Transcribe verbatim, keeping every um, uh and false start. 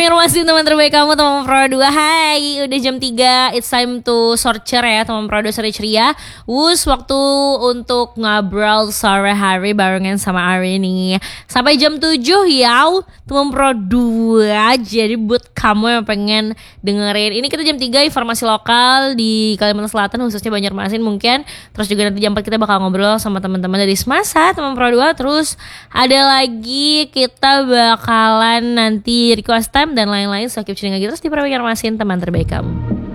Banjarmasin, teman terbaik kamu, teman Pro dua. Hai, udah jam tiga, it's time to sorcer ya teman Pro dua sore ceria. Wus, waktu untuk ngobrol sore hari barengan sama Ari nih. Sampai jam tujuh ya teman Pro dua. Jadi buat kamu yang pengen dengerin, ini kita jam tiga informasi lokal di Kalimantan Selatan, khususnya Banjarmasin mungkin. Terus juga nanti jam empat kita bakal ngobrol sama teman-teman dari Semasa, teman Pro dua. Terus ada lagi kita bakalan nanti request time dan lain-lain. So keep tuning lagi terus di Banjarmasin, teman terbaik kamu.